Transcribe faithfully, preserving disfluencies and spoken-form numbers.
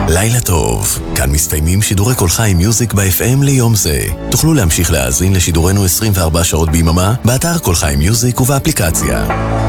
לילה טוב, כאן מסתיימים שידורי כל חי מיוזיק ב-אף אם ליום זה. תוכלו להמשיך להאזין לשידורנו עשרים וארבע שעות ביממה באתר כל חי מיוזיק ובאפליקציה.